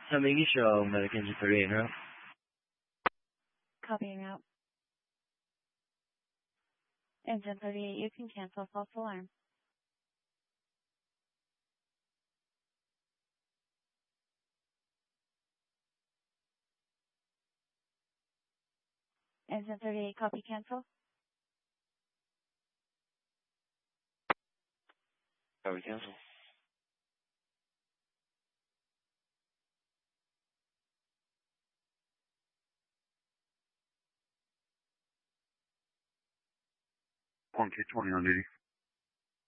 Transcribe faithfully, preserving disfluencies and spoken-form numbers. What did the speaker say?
San making show, American Gitarino. Copying out. Engine thirty-eight, you can cancel false alarm. Engine thirty-eight, copy cancel. Copy cancel. one K twenty on duty.